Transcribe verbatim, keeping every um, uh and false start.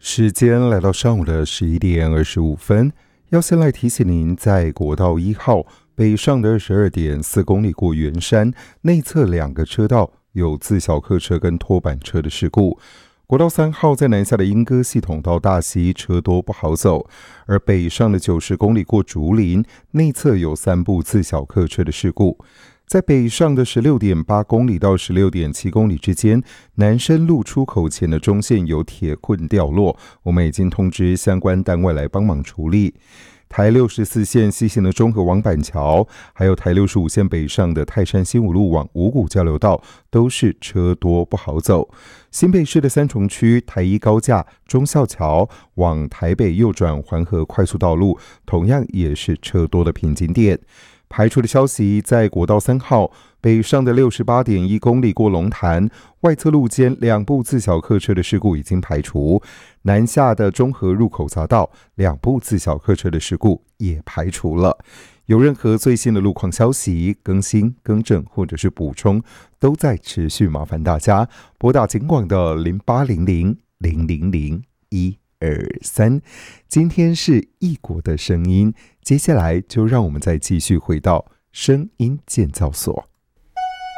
时间来到上午的十一点二十五分，要先来提醒您，在国道一号北上的二十二点四公里过圆山内侧两个车道有自小客车跟拖板车的事故。国道三号在南下的莺歌系统到大溪车多不好走，而北上的九十公里过竹林内侧有三部自小客车的事故。在北上的十六点八公里到十六点七公里之间，南深路出口前的中线有铁棍掉落，我们已经通知相关单位来帮忙处理。台六十四线西行的中和往板桥，还有台六十五线北上的泰山新五路往五股交流道，都是车多不好走。新北市的三重区台一高架、忠孝桥往台北右转环河快速道路，同样也是车多的瓶颈点。排除的消息，在国道三号北上的六十八点一公里过龙潭外侧路间两部自小客车的事故已经排除，南下的中和入口匝道两部自小客车的事故也排除了。有任何最新的路况消息更新、更正或者是补充，都在持续麻烦大家拨打警广的零八零零零零零一二三。今天是异国的声音，接下来就让我们再继续回到声音建造所。